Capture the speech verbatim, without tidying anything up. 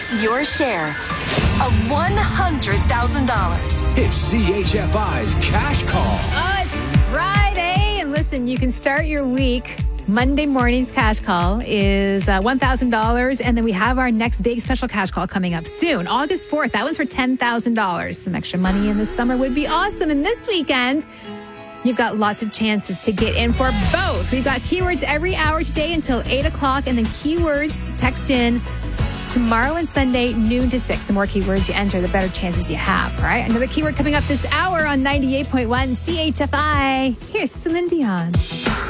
your share of one hundred thousand dollars. It's C H F I's Cash Call. Oh, it's Friday. And listen, you can start your week. Monday morning's cash call is uh, one thousand dollars. And then we have our next big special cash call coming up soon. August fourth. That one's for ten thousand dollars. Some extra money in the summer would be awesome. And this weekend, you've got lots of chances to get in for both. We've got keywords every hour today until eight o'clock. And then keywords to text in tomorrow and Sunday, noon to six. The more keywords you enter, the better chances you have. All right. Another keyword coming up this hour on ninety-eight point one C H F I. Here's Celine Dion.